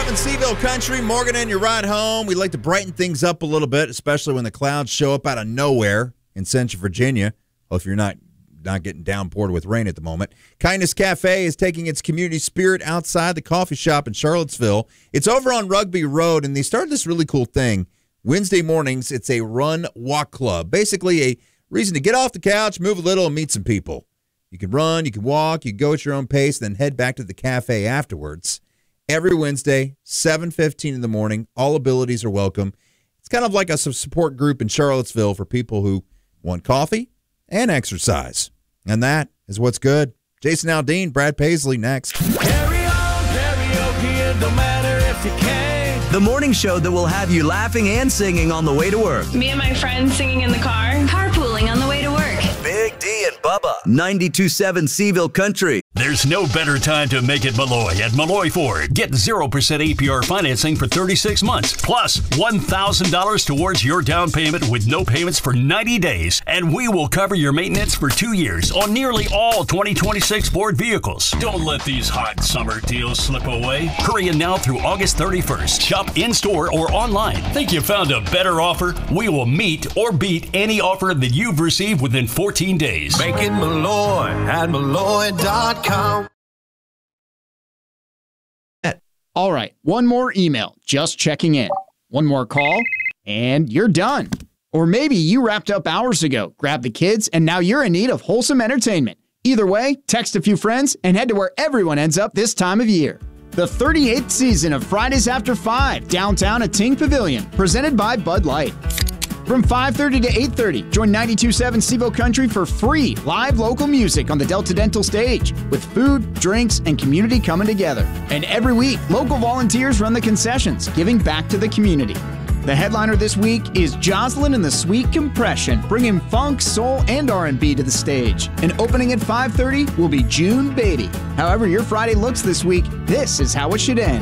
92.7 Seville Country, Morgan and your ride home. We like to brighten things up a little bit, especially when the clouds show up out of nowhere in Central Virginia. Well, if you're not getting downpoured with rain at the moment. Kindness Cafe is taking its community spirit outside the coffee shop in Charlottesville. It's over on Rugby Road, and they started this really cool thing. Wednesday mornings, it's a run-walk club. Basically a reason to get off the couch, move a little, and meet some people. You can run, you can walk, you can go at your own pace, then head back to the cafe afterwards. Every Wednesday, 7:15 in the morning. All abilities are welcome. It's kind of like a support group in Charlottesville for people who want coffee and exercise. And that is what's good. Jason Aldean, Brad Paisley next. Carry on, karaoke, no matter if you can. The morning show that will have you laughing and singing on the way to work. Me and my friends singing in the car. Carpooling on the way to work. Big D and Bubba. 92.7 Seville Country. There's no better time to make it Malloy at Malloy Ford. Get 0% APR financing for 36 months, plus $1,000 towards your down payment with no payments for 90 days. And we will cover your maintenance for 2 years on nearly all 2026 Ford vehicles. Don't let these hot summer deals slip away. Hurry in now through August 31st. Shop in-store or online. Think you found a better offer? We will meet or beat any offer that you've received within 14 days. Make it Malloy at Malloy.com. All right, one more email, just checking in. One more call, and you're done. Or maybe you wrapped up hours ago, grabbed the kids, and now you're in need of wholesome entertainment. Either way, text a few friends and head to where everyone ends up this time of year. The 38th season of Fridays After 5, downtown at Ting Pavilion, presented by Bud Light. From 5:30 to 8:30, join 92.7 Seville Country for free live local music on the Delta Dental stage with food, drinks, and community coming together. And every week, local volunteers run the concessions, giving back to the community. The headliner this week is Jocelyn and the Sweet Compression, bringing funk, soul, and R&B to the stage. And opening at 5:30 will be June Beatty. However your Friday looks this week, this is how it should end.